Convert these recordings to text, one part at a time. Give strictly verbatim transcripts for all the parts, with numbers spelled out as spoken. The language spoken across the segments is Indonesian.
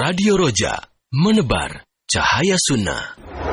Radio Roja, menebar cahaya sunnah.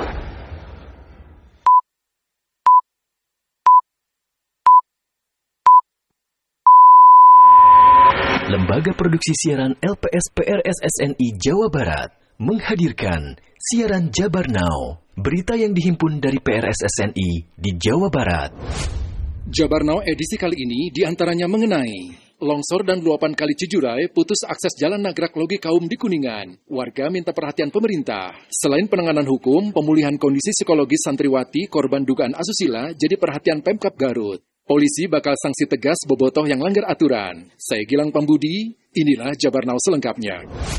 Lembaga Produksi Siaran L P S P R S S N I Jawa Barat menghadirkan siaran Jabar Now, berita yang dihimpun dari P R S S N I di Jawa Barat. Jabar Now edisi kali ini diantaranya mengenai longsor dan luapan kali Cijurai putus akses jalan Nagrak Logi Kaum di Kuningan. Warga minta perhatian pemerintah. Selain penanganan hukum, pemulihan kondisi psikologis santriwati korban dugaan asusila jadi perhatian Pemkab Garut. Polisi bakal sanksi tegas bobotoh yang langgar aturan. Saya Gilang Pambudi, inilah Jabar Now selengkapnya.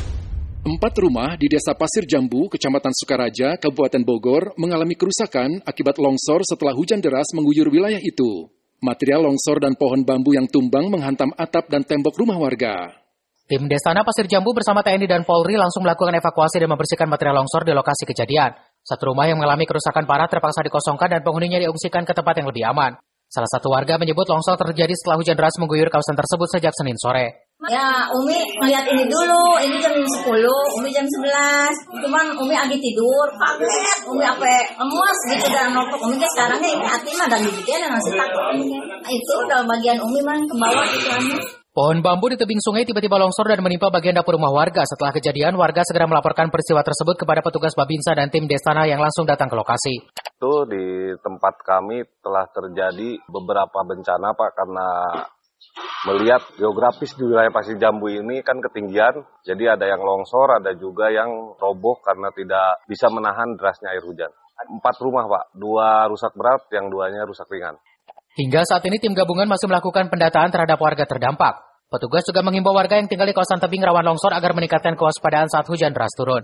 Empat rumah di Desa Pasir Jambu, Kecamatan Sukaraja, Kabupaten Bogor, mengalami kerusakan akibat longsor setelah hujan deras mengguyur wilayah itu. Material longsor dan pohon bambu yang tumbang menghantam atap dan tembok rumah warga. Tim Desana Pasir Jambu bersama T N I dan Polri langsung melakukan evakuasi dan membersihkan material longsor di lokasi kejadian. Satu rumah yang mengalami kerusakan parah terpaksa dikosongkan dan penghuninya diungsikan ke tempat yang lebih aman. Salah satu warga menyebut longsor terjadi setelah hujan deras mengguyur kawasan tersebut sejak Senin sore. Ya, Umi ngeliat ini dulu, ini jam sepuluh, Umi jam sebelas. Cuman Umi lagi tidur, kaget, Umi apa lemas gitu dan nopok. Umi ke sekarang ini hati mah dan bibitnya dan masih takut. Itu udah bagian Umi mah ke bawah gitu aja. Pohon bambu di tebing sungai tiba-tiba longsor dan menimpa bagian dapur rumah warga. Setelah kejadian, warga segera melaporkan peristiwa tersebut kepada petugas Babinsa dan tim Desana yang langsung datang ke lokasi. Itu di tempat kami telah terjadi beberapa bencana, Pak, karena melihat geografis di wilayah Pasir Jambu ini kan ketinggian, jadi ada yang longsor, ada juga yang roboh karena tidak bisa menahan derasnya air hujan. Empat rumah, Pak, dua rusak berat, yang duanya rusak ringan. Hingga saat ini tim gabungan masih melakukan pendataan terhadap warga terdampak. Petugas juga menghimbau warga yang tinggal di kawasan tebing rawan longsor agar meningkatkan kewaspadaan saat hujan deras turun.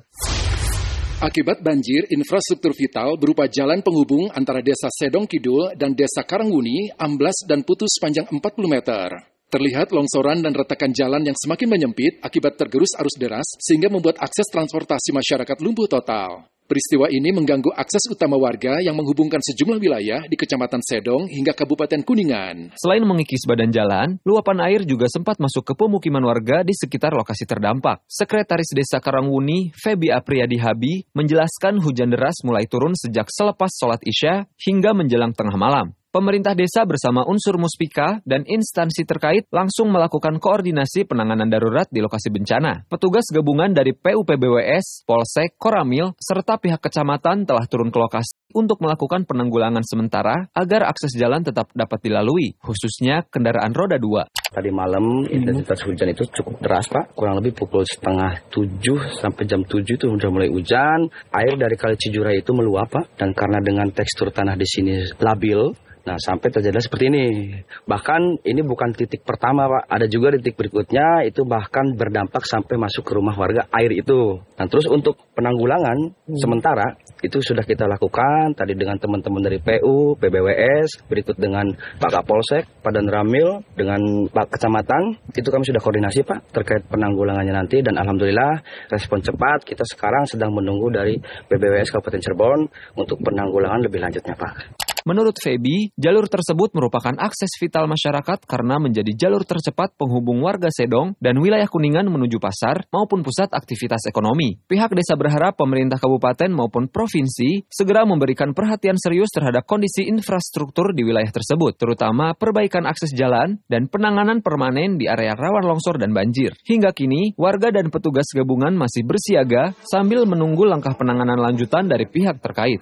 Akibat banjir, infrastruktur vital berupa jalan penghubung antara Desa Sedong Kidul dan Desa Karangwuni amblas dan putus sepanjang empat puluh meter. Terlihat longsoran dan retakan jalan yang semakin menyempit akibat tergerus arus deras sehingga membuat akses transportasi masyarakat lumpuh total. Peristiwa ini mengganggu akses utama warga yang menghubungkan sejumlah wilayah di Kecamatan Sedong hingga Kabupaten Kuningan. Selain mengikis badan jalan, luapan air juga sempat masuk ke pemukiman warga di sekitar lokasi terdampak. Sekretaris Desa Karangwuni, Febi Apriyadi Habi, menjelaskan hujan deras mulai turun sejak selepas sholat Isya hingga menjelang tengah malam. Pemerintah desa bersama unsur muspika dan instansi terkait langsung melakukan koordinasi penanganan darurat di lokasi bencana. Petugas gabungan dari P U P B W S, Polsek, Koramil, serta pihak kecamatan telah turun ke lokasi untuk melakukan penanggulangan sementara agar akses jalan tetap dapat dilalui, khususnya kendaraan roda dua. Tadi malam intensitas hujan itu cukup deras, Pak. Kurang lebih pukul setengah tujuh sampai jam tujuh itu sudah mulai hujan. Air dari Kali Cijurai itu meluap, Pak. Dan karena dengan tekstur tanah di sini labil, nah, sampai terjadi seperti ini. Bahkan ini bukan titik pertama, Pak. Ada juga titik berikutnya, itu bahkan berdampak sampai masuk ke rumah warga air itu. Nah, terus untuk penanggulangan hmm. sementara, itu sudah kita lakukan tadi dengan teman-teman dari P U, P B W S, berikut dengan Pak Kapolsek, Padan Ramil, dengan Pak Kecamatan. Itu kami sudah koordinasi, Pak, terkait penanggulangannya nanti. Dan Alhamdulillah, respon cepat. Kita sekarang sedang menunggu dari P B W S Kabupaten Cirebon untuk penanggulangan lebih lanjutnya, Pak. Menurut Febi, jalur tersebut merupakan akses vital masyarakat karena menjadi jalur tercepat penghubung warga Sedong dan wilayah Kuningan menuju pasar maupun pusat aktivitas ekonomi. Pihak desa berharap pemerintah kabupaten maupun provinsi segera memberikan perhatian serius terhadap kondisi infrastruktur di wilayah tersebut, terutama perbaikan akses jalan dan penanganan permanen di area rawan longsor dan banjir. Hingga kini, warga dan petugas gabungan masih bersiaga sambil menunggu langkah penanganan lanjutan dari pihak terkait.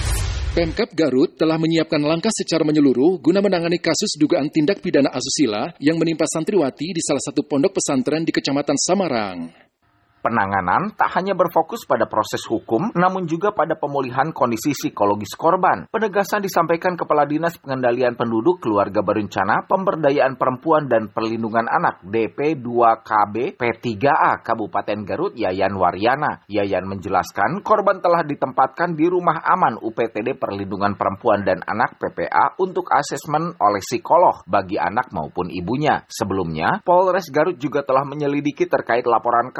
Pemkab Garut telah menyiapkan langkah secara menyeluruh guna menangani kasus dugaan tindak pidana asusila yang menimpa santriwati di salah satu pondok pesantren di Kecamatan Samarang. Penanganan tak hanya berfokus pada proses hukum, namun juga pada pemulihan kondisi psikologis korban. Penegasan disampaikan Kepala Dinas Pengendalian Penduduk, Keluarga Berencana, Pemberdayaan Perempuan dan Perlindungan Anak D P dua K B P tiga A Kabupaten Garut, Yayan Waryana. Yayan menjelaskan korban telah ditempatkan di Rumah Aman U P T D Perlindungan Perempuan dan Anak P P A untuk asesmen oleh psikolog bagi anak maupun ibunya. Sebelumnya, Polres Garut juga telah menyelidiki terkait laporan kasus seorang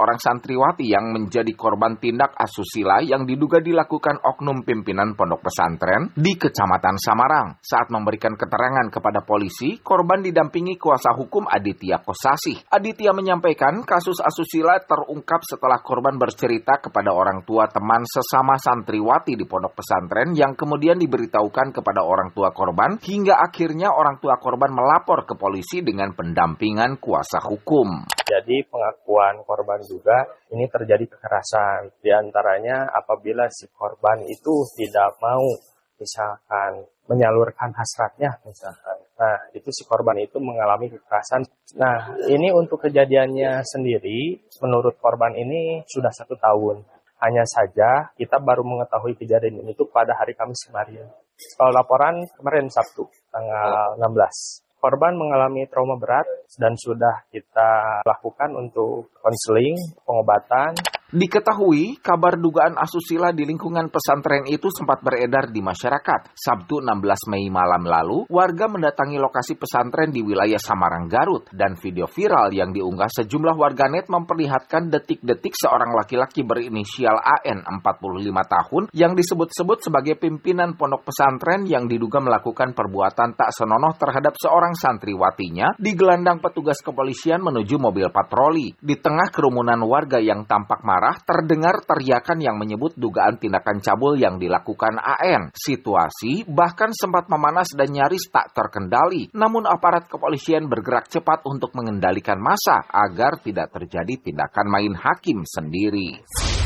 seorang santriwati yang menjadi korban tindak asusila yang diduga dilakukan oknum pimpinan pondok pesantren di Kecamatan Samarang. Saat memberikan keterangan kepada polisi, korban didampingi kuasa hukum Aditya Kosasih. Aditya menyampaikan kasus asusila terungkap setelah korban bercerita kepada orang tua teman sesama santriwati di pondok pesantren yang kemudian diberitahukan kepada orang tua korban, hingga akhirnya orang tua korban melapor ke polisi dengan pendampingan kuasa hukum. Jadi pengakuan korban juga ini terjadi kekerasan. Di antaranya apabila si korban itu tidak mau misalkan menyalurkan hasratnya misalkan. Nah, itu si korban itu mengalami kekerasan. Nah, ini untuk kejadiannya sendiri, menurut korban ini sudah satu tahun. Hanya saja kita baru mengetahui kejadian ini itu pada hari Kamis kemarin. Kalau laporan kemarin Sabtu, tanggal enam belas. Korban mengalami trauma berat dan sudah kita lakukan untuk konseling, pengobatan. Diketahui, kabar dugaan asusila di lingkungan pesantren itu sempat beredar di masyarakat. Sabtu enam belas Mei malam lalu, warga mendatangi lokasi pesantren di wilayah Samarang, Garut. Dan video viral yang diunggah sejumlah warganet memperlihatkan detik-detik seorang laki-laki berinisial A N empat puluh lima tahun yang disebut-sebut sebagai pimpinan pondok pesantren yang diduga melakukan perbuatan tak senonoh terhadap seorang santriwatinya digelandang petugas kepolisian menuju mobil patroli. Di tengah kerumunan warga yang tampak marah, terdengar teriakan yang menyebut dugaan tindakan cabul yang dilakukan A N. Situasi bahkan sempat memanas dan nyaris tak terkendali. Namun aparat kepolisian bergerak cepat untuk mengendalikan massa agar tidak terjadi tindakan main hakim sendiri.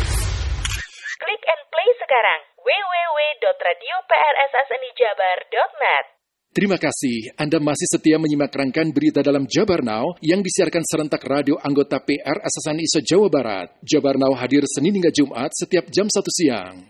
Klik and play sekarang w w w dot radio p r s s n i jabar dot net. Terima kasih Anda masih setia menyimak rangkaian berita dalam Jabar Now yang disiarkan serentak radio anggota P R S S N I se-Jawa Barat. Jabar Now hadir Senin hingga Jumat setiap jam satu siang.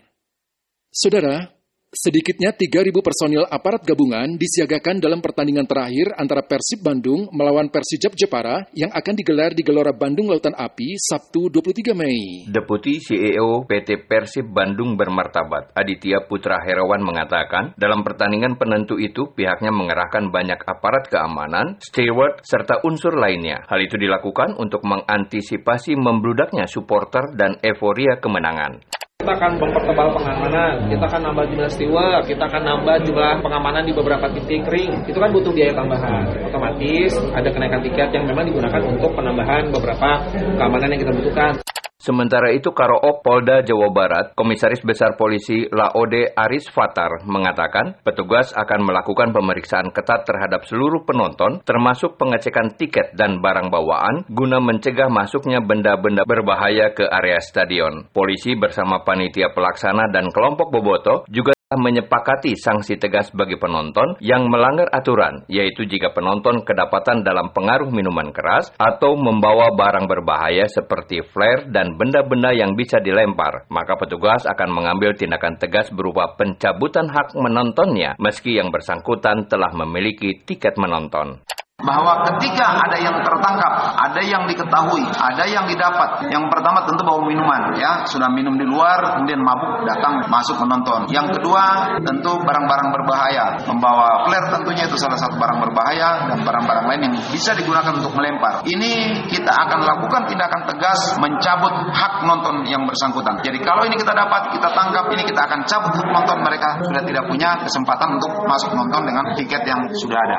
Saudara, sedikitnya tiga ribu personil aparat gabungan disiagakan dalam pertandingan terakhir antara Persib Bandung melawan Persijap Jepara yang akan digelar di Gelora Bandung Lautan Api Sabtu dua puluh tiga Mei. Deputi C E O P T Persib Bandung Bermartabat, Aditya Putra Herawan mengatakan, dalam pertandingan penentu itu pihaknya mengerahkan banyak aparat keamanan, steward, serta unsur lainnya. Hal itu dilakukan untuk mengantisipasi membludaknya supporter dan euforia kemenangan. Kita akan mempertebal pengamanan, kita akan nambah jumlah steward, kita akan nambah jumlah pengamanan di beberapa titik ring. Itu kan butuh biaya tambahan. Otomatis ada kenaikan tiket yang memang digunakan untuk penambahan beberapa keamanan yang kita butuhkan. Sementara itu, Karo-op Polda Jawa Barat, Komisaris Besar Polisi Laode Aris Fatar mengatakan petugas akan melakukan pemeriksaan ketat terhadap seluruh penonton, termasuk pengecekan tiket dan barang bawaan, guna mencegah masuknya benda-benda berbahaya ke area stadion. Polisi bersama panitia pelaksana dan kelompok bobotoh juga menyepakati sanksi tegas bagi penonton yang melanggar aturan, yaitu jika penonton kedapatan dalam pengaruh minuman keras atau membawa barang berbahaya seperti flare dan benda-benda yang bisa dilempar, maka petugas akan mengambil tindakan tegas berupa pencabutan hak menontonnya meski yang bersangkutan telah memiliki tiket menonton. Bahwa ketika ada yang tertangkap, ada yang diketahui, ada yang didapat. Yang pertama tentu bawa minuman, ya sudah minum di luar, kemudian mabuk datang masuk menonton. Yang kedua tentu barang-barang berbahaya, membawa flare tentunya itu salah satu barang berbahaya dan barang-barang lain yang bisa digunakan untuk melempar. Ini kita akan lakukan tindakan tegas mencabut hak nonton yang bersangkutan. Jadi kalau ini kita dapat, kita tangkap, ini kita akan cabut hak nonton, mereka sudah tidak punya kesempatan untuk masuk nonton dengan tiket yang sudah ada.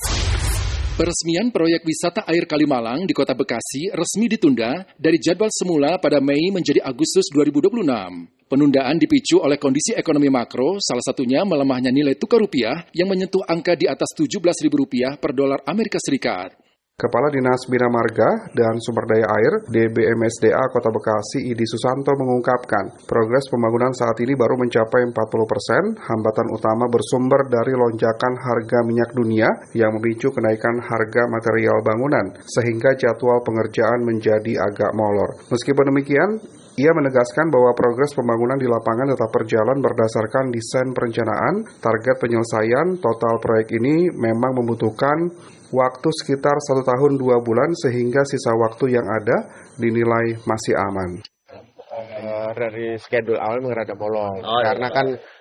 Peresmian proyek wisata air Kalimalang di Kota Bekasi resmi ditunda dari jadwal semula pada Mei menjadi Agustus dua ribu dua puluh enam. Penundaan dipicu oleh kondisi ekonomi makro, salah satunya melemahnya nilai tukar rupiah yang menyentuh angka di atas tujuh belas ribu rupiah per dolar Amerika Serikat. Kepala Dinas Bina Marga dan Sumber Daya Air D B M S D A Kota Bekasi Idi Susanto mengungkapkan progres pembangunan saat ini baru mencapai empat puluh persen. Hambatan utama bersumber dari lonjakan harga minyak dunia yang memicu kenaikan harga material bangunan sehingga jadwal pengerjaan menjadi agak molor. Meskipun demikian, ia menegaskan bahwa progres pembangunan di lapangan tetap berjalan berdasarkan desain perencanaan. Target penyelesaian total proyek ini memang membutuhkan waktu sekitar satu tahun dua bulan sehingga sisa waktu yang ada dinilai masih aman. Dari schedule awal mengerada bolong oh, karena iya. kan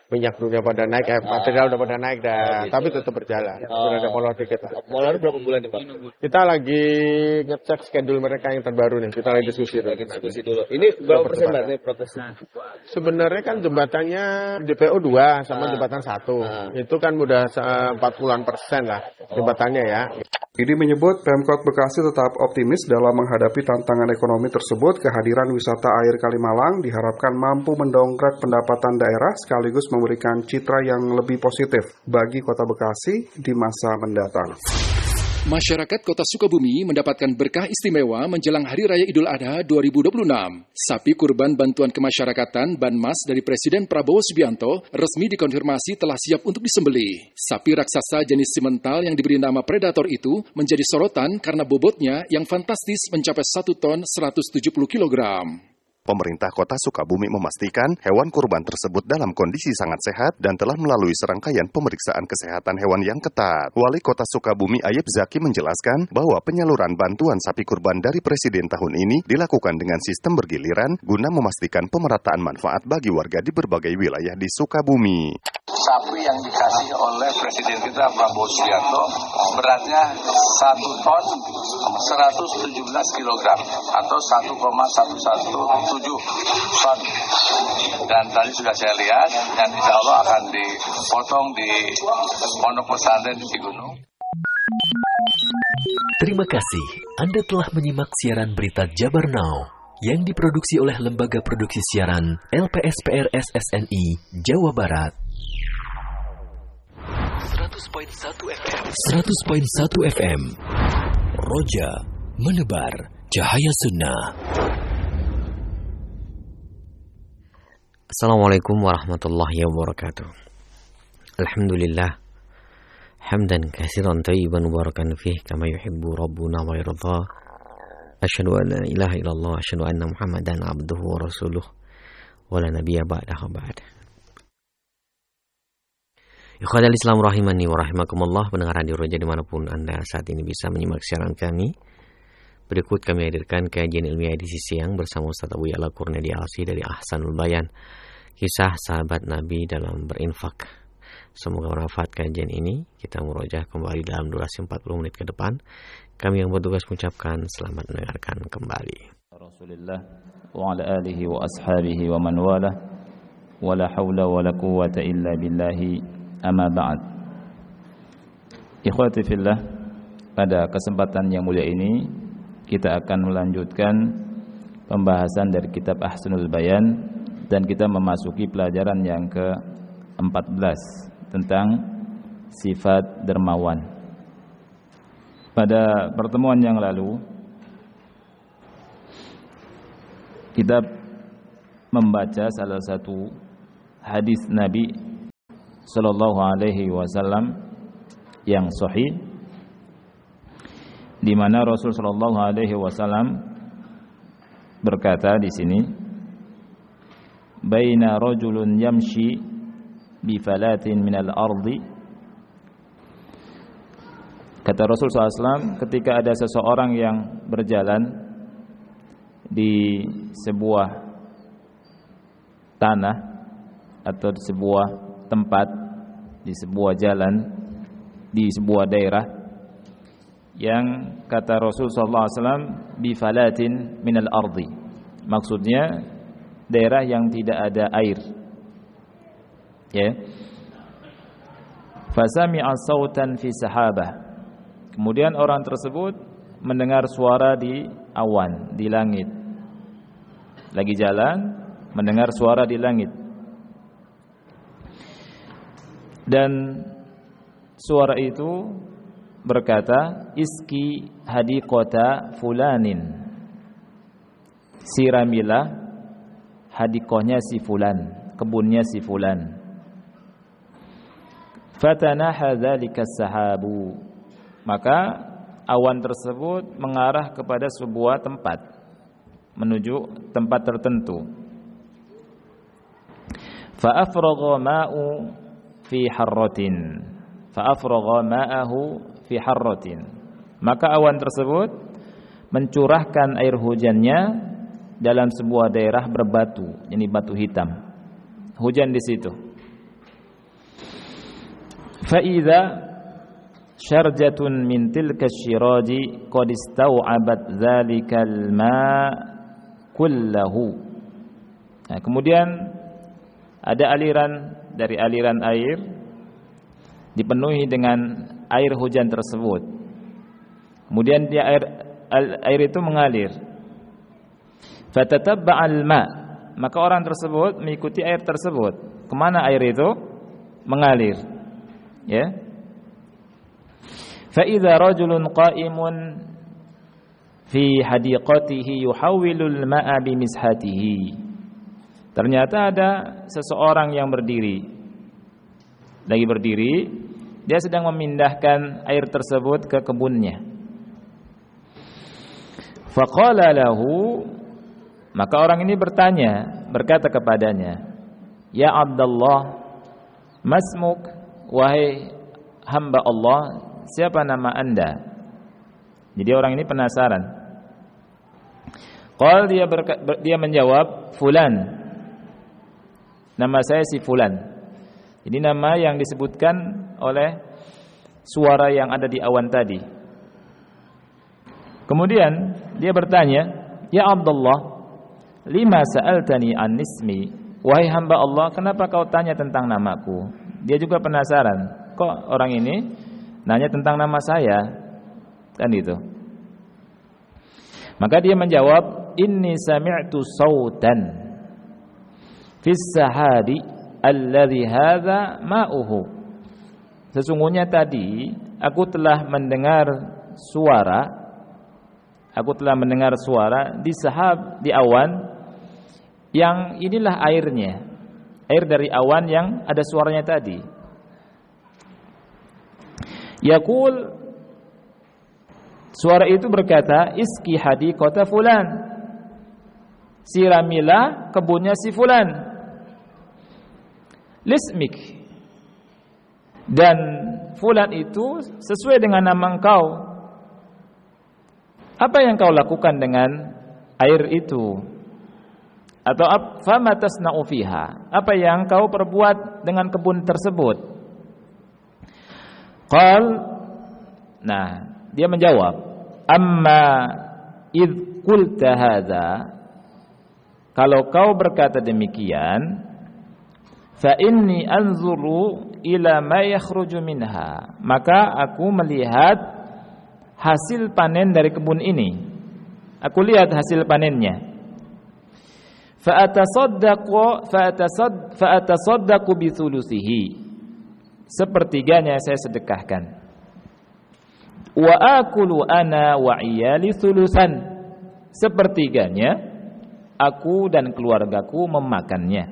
minyak dunia pada naik, eh, material udah pada naik dah, oh, gitu. Tapi tetap berjalan. Oh. Udah ada molor dikit lah. Molor berapa bulan nih Pak? Kita lagi ngecek schedule mereka yang terbaru nih. Kita lagi diskusi. Lagi diskusi dulu. Ini berapa persen Pak nih protesnya? Sebenarnya kan jembatannya D P O dua sama ah. jembatan satu. Ah. Itu kan udah empat puluhan persen lah jembatannya ya. I D menyebut Pemkot Bekasi tetap optimis dalam menghadapi tantangan ekonomi tersebut. Kehadiran wisata air Kalimalang diharapkan mampu mendongkrak pendapatan daerah sekaligus memberikan citra yang lebih positif bagi Kota Bekasi di masa mendatang. Masyarakat Kota Sukabumi mendapatkan berkah istimewa menjelang Hari Raya Idul Adha dua ribu dua puluh enam. Sapi kurban bantuan kemasyarakatan Banmas dari Presiden Prabowo Subianto resmi dikonfirmasi telah siap untuk disembelih. Sapi raksasa jenis simental yang diberi nama Predator itu menjadi sorotan karena bobotnya yang fantastis mencapai satu ton seratus tujuh puluh kilogram. Pemerintah Kota Sukabumi memastikan hewan kurban tersebut dalam kondisi sangat sehat dan telah melalui serangkaian pemeriksaan kesehatan hewan yang ketat. Wali Kota Sukabumi Ayep Zaki menjelaskan bahwa penyaluran bantuan sapi kurban dari Presiden tahun ini dilakukan dengan sistem bergiliran guna memastikan pemerataan manfaat bagi warga di berbagai wilayah di Sukabumi. Sapi yang dikasih oleh Presiden kita Prabowo Subianto beratnya satu ton seratus tujuh belas kilogram atau satu koma satu satu tujuh ton. Dan tadi sudah saya lihat dan insya Allah akan dipotong di Pondok Pesantren di Cigunung. Terima kasih Anda telah menyimak siaran berita Jabar Now yang diproduksi oleh Lembaga Produksi Siaran L P S P R S S N I Jawa Barat. seratus koma satu F M seratus koma satu F M Roja menebar cahaya sunnah. Assalamualaikum warahmatullahi wabarakatuh. Alhamdulillah hamdan katsiran thayyiban mubarakan fih kama yuhibbu rabbuna wa yarda. Asyhadu an la ilaha illallah, asyhadu anna Muhammadan abduhu wa rasuluh wa la nabiyya ba'dahu ba'd. Ikhwatal Islam rahimani wa rahimakumullah, pendengar radio Roja dimanapun Anda saat ini bisa menyimak siaran kami. Berikut kami hadirkan kajian ilmiah edisi siang bersama Ustaz Abu Ya'la Kurniadi Alsi dari Ahsanul Bayan, kisah sahabat Nabi dalam berinfak. Semoga bermanfaat kajian ini. Kita murojaah kembali dalam durasi empat puluh menit ke depan. Kami yang bertugas mengucapkan selamat mendengarkan kembali. Rasulullah wa ala alihi wa ashabihi wa man wala wa la hawla wa la quwwata illa billahi. Amma ba'd. Ikhwati fillah, pada kesempatan yang mulia ini kita akan melanjutkan pembahasan dari kitab Ahsanul Bayan dan kita memasuki pelajaran yang ke empat belas tentang sifat dermawan. Pada pertemuan yang lalu kita membaca salah satu hadis Nabi Sallallahu alaihi wasallam yang sahih, di mana Rasul Sallallahu alaihi wasallam berkata di sini, "Baina rajulun yamshi bi falatin minal ardi." Kata Rasul sallallahu alaihi wasallam, ketika ada seseorang yang berjalan di sebuah tanah atau di sebuah tempat, di sebuah jalan, di sebuah daerah yang kata Rasul sallallahu alaihi wasallam bi falatin minal ardi, maksudnya daerah yang tidak ada air, ya. Fasami'a sautan fi sahabah, kemudian orang tersebut mendengar suara di awan, di langit. Lagi jalan mendengar suara di langit. Dan suara itu berkata, "Iski hadiqata fulanin." Siramilah hadiqahnya si fulan, kebunnya si fulan. Fatanaha dzalika sahabu. Maka awan tersebut mengarah kepada sebuah tempat, menuju tempat tertentu. Fa afragha ma'u fi harratin, fa afragha ma'ahu fi harratin. Maka awan tersebut mencurahkan air hujannya dalam sebuah daerah berbatu, ini batu hitam. Hujan di situ. fa idza syarjatun min tilka syiraji qad istau'abat dzalikal ma' kullahu. Nah, kemudian ada aliran dari aliran air dipenuhi dengan air hujan tersebut. Kemudian dia air air itu mengalir. Fatatabba'al ma', maka orang tersebut mengikuti air tersebut. Kemana air itu mengalir? Ya. Fa idza rajulun qa'imun fi hadiqatihi yuhawwilul ma'a bimishatihi. Ternyata ada seseorang yang berdiri. Lagi berdiri, dia sedang memindahkan air tersebut ke kebunnya. Faqala lahu, maka orang ini bertanya, berkata kepadanya, "Ya Abdullah, masmuk, wahai hamba Allah, siapa nama Anda?" Jadi orang ini penasaran. Qal, dia berka, ber, dia menjawab, "Fulan." Nama saya si Fulan. Ini nama yang disebutkan oleh suara yang ada di awan tadi. Kemudian dia bertanya, "Ya Abdullah, lima sa'altani an ismi?" Wahai hamba Allah, kenapa kau tanya tentang namaku? Dia juga penasaran, kok orang ini nanya tentang nama saya? Kan itu. Maka dia menjawab, "Inni sami'tu sautan fis sahadi alladhi hadza ma'uhu." Sesungguhnya tadi aku telah mendengar suara, aku telah mendengar suara di sahab, di awan yang inilah airnya, air dari awan yang ada suaranya tadi. Yaqul, suara itu berkata, "Iski hadiqata fulan." Siramilah kebunnya si fulan. Lismik, dan fulan itu sesuai dengan nama engkau. Apa yang kau lakukan dengan air itu? Atau fama tasna'u fiha, apa yang kau perbuat dengan kebun tersebut? Qal, nah dia menjawab, "Amma id qulta hadza," kalau kau berkata demikian, fa inni anzuru ila ma yakhruju minha, maka aku melihat hasil panen dari kebun ini. Aku lihat hasil panennya. Fa atasaddaqu fa atasadd fa atasaddaqu bi thuluthihi, sepertiganya saya sedekahkan. Wa akulu ana wa iyali thuluthan, sepertiganya aku dan keluargaku memakannya.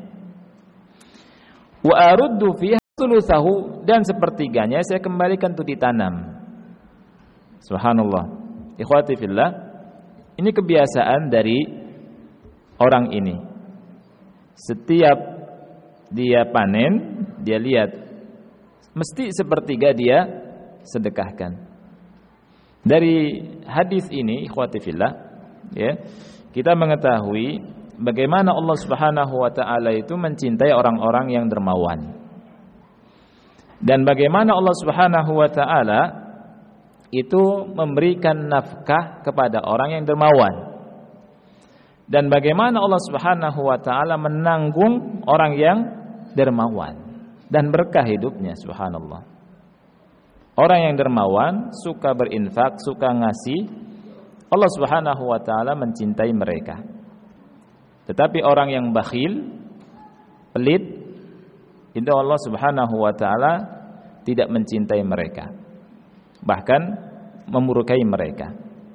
Wa aruddu fiha thuluthahu, dan sepertiganya saya kembalikan untuk ditanam. Subhanallah. Ikhwati fillah, ini kebiasaan dari orang ini. Setiap dia panen, dia lihat mesti sepertiga dia sedekahkan. Dari hadis ini, ikhwati fillah, ya, kita mengetahui bagaimana Allah Subhanahu wa taala itu mencintai orang-orang yang dermawan. Dan bagaimana Allah Subhanahu wa taala itu memberikan nafkah kepada orang yang dermawan. Dan bagaimana Allah Subhanahu wa taala menanggung orang yang dermawan dan berkah hidupnya, subhanallah. Orang yang dermawan, suka berinfak, suka ngasih, Allah Subhanahu wa taala mencintai mereka. Tetapi orang yang bakhil, pelit, itu Allah Subhanahu wa taala tidak mencintai mereka, bahkan memurkai mereka.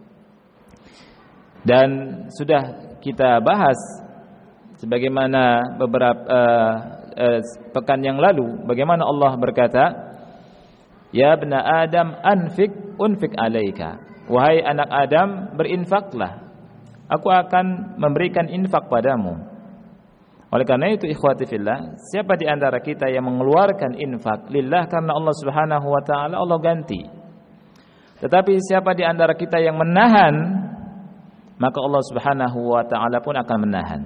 Dan sudah kita bahas sebagaimana beberapa uh, uh, pekan yang lalu, bagaimana Allah berkata, "Ya bna Adam anfik unfik alaika." Wahai anak Adam, berinfaklah, aku akan memberikan infak padamu. Oleh karena itu, ikhwati fillah, siapa di antara kita yang mengeluarkan infak lillah karena Allah Subhanahu wa taala, Allah ganti. Tetapi siapa di antara kita yang menahan, maka Allah Subhanahu wa taala pun akan menahan.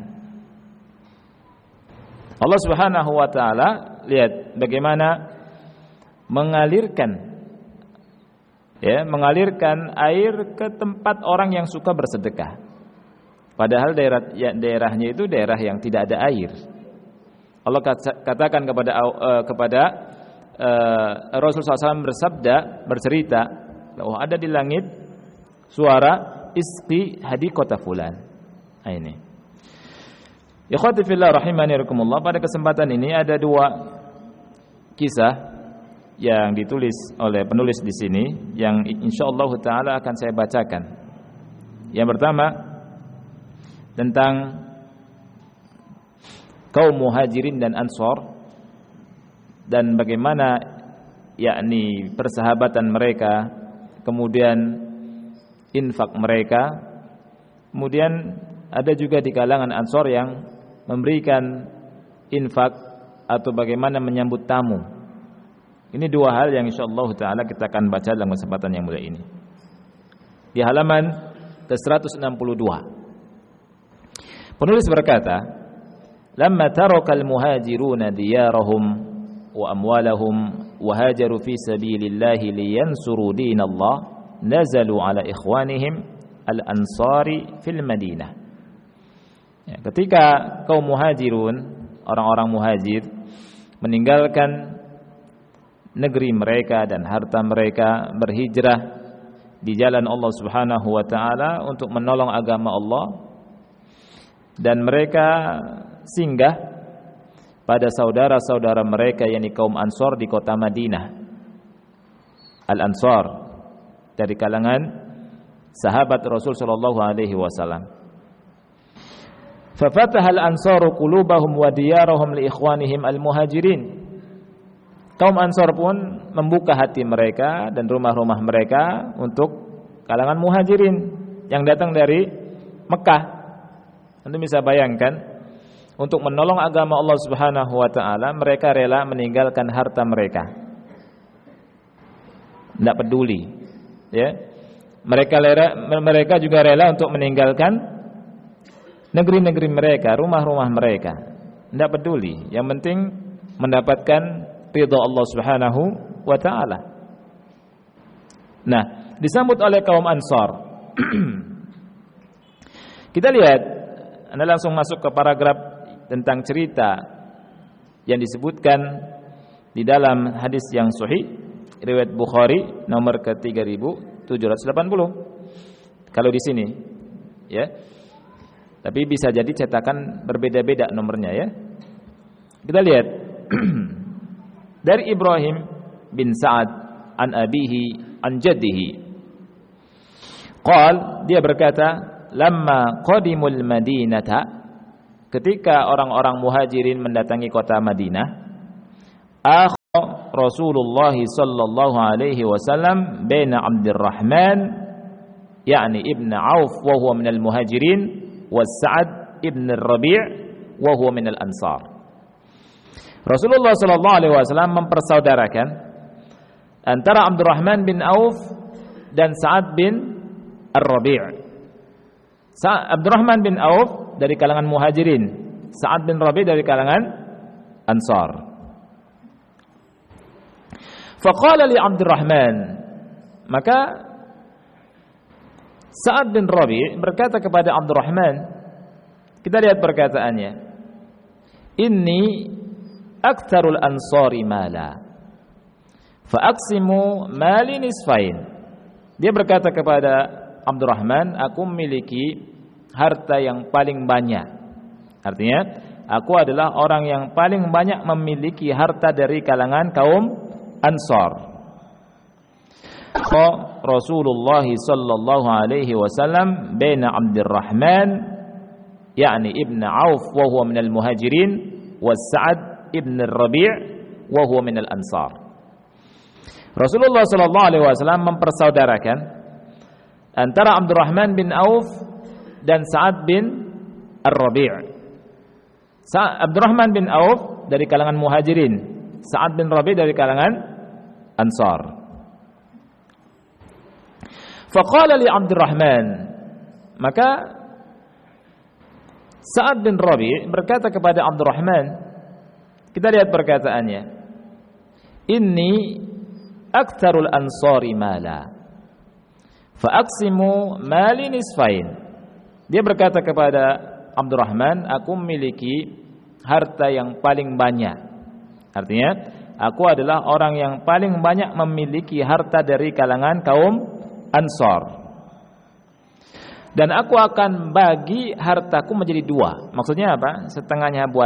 Allah Subhanahu wa taala, lihat bagaimana mengalirkan ya, mengalirkan air ke tempat orang yang suka bersedekah. Padahal daerah ya, daerahnya itu daerah yang tidak ada air. Allah katakan kepada uh, kepada uh, Rasulullah shallallahu alaihi wasallam bersabda, bercerita bahwa ada di langit suara isqi hadiqata fulan. Nah, ini. Ikhwati fillah rahimani rahimakumullah, pada kesempatan ini ada dua kisah yang ditulis oleh penulis di sini yang insyaallah taala akan saya bacakan. Yang pertama tentang kaum Muhajirin dan Ansor dan bagaimana yakni persahabatan mereka, kemudian infak mereka. Kemudian ada juga di kalangan Ansor yang memberikan infak atau bagaimana menyambut tamu. Ini dua hal yang insyaallah taala kita akan baca dalam kesempatan yang mulia ini. Di halaman ke seratus enam puluh dua. Penulis berkata, "Lamma taraka al-muhajiruna diyarahum wa amwalahum wa hajaru fi sabilillahi liyansuru dinallah, nazalu ala ikhwanihim al-ansari fil Madinah." Ya, ketika kaum muhajirun, orang-orang muhajir meninggalkan negeri mereka dan harta mereka, berhijrah di jalan Allah Subhanahu wa taala untuk menolong agama Allah, dan mereka singgah pada saudara-saudara mereka yakni kaum Ansor di kota Madinah. Al-Ansar dari kalangan sahabat Rasul sallallahu alaihi wasallam. Fafatahal ansaru qulubahum wa diyarahum li ikhwanihim al-muhajirin. Kaum Ansor pun membuka hati mereka dan rumah-rumah mereka untuk kalangan muhajirin yang datang dari Mekah. Anda bisa bayangkan, untuk menolong agama Allah Subhanahu wa taala mereka rela meninggalkan harta mereka. Tidak peduli, ya. Mereka rela, mereka juga rela untuk meninggalkan negeri-negeri mereka, rumah-rumah mereka. Tidak peduli, yang penting mendapatkan ridha Allah Subhanahu wa taala. Nah, disambut oleh kaum Ansar. Kita lihat, Anda langsung masuk ke paragraf tentang cerita yang disebutkan di dalam hadis yang sahih riwayat Bukhari nomor ke tiga ribu tujuh ratus delapan puluh. Kalau di sini, ya. Tapi bisa jadi cetakan berbeda-beda nomornya, ya. Kita lihat dari Ibrahim bin Sa'ad an abihi an jaddihi. Qal, dia berkata, lamma qadimul Madinata, ketika orang-orang muhajirin mendatangi kota Madinah, akha Rasulullah sallallahu alaihi wasallam baina Abdurrahman yakni ibn Auf wa huwa minal muhajirin wa Sa'ad ibn Rabi' wa huwa minal ansar. Rasulullah sallallahu alaihi wasallam mempersaudarakan antara Abdurrahman bin Auf dan Sa'ad bin Ar-Rabi'. Abdurrahman bin Auf dari kalangan muhajirin, Sa'ad bin Rabi' dari kalangan ansar. Faqala li Abdurrahman, maka Sa'ad bin Rabi' berkata kepada Abdurrahman, kita lihat perkataannya, inni aktsarul ansari mala fa aqsimu mali nisfain. Dia berkata kepada Abdurrahman, aku memiliki harta yang paling banyak. Artinya, aku adalah orang yang paling banyak memiliki harta dari kalangan kaum Ansar. Fa Rasulullah sallallahu alaihi wasallam baina Abdurrahman yakni ibn Auf wa huwa minal muhajirin wa Sa'ad ibn Rabi' wa huwa minal ansar. Rasulullah sallallahu alaihi wasallam mempersaudarakan antara Abdurrahman bin Auf dan Sa'ad bin Ar-Rabi'. Abdurrahman bin Auf dari kalangan muhajirin, Sa'ad bin Rabi' dari kalangan ansar. Faqala li Abdurrahman, maka Sa'ad bin Rabi' berkata kepada Abdurrahman, kita lihat perkataannya, inni aktsarul ansari mala fa aqsimu mali nisfain. Dia berkata kepada Abdurrahman, aku memiliki harta yang paling banyak. Artinya, aku adalah orang yang paling banyak memiliki harta dari kalangan kaum Ansar. Dan aku akan bagi hartaku menjadi dua. Maksudnya apa? Setengahnya buat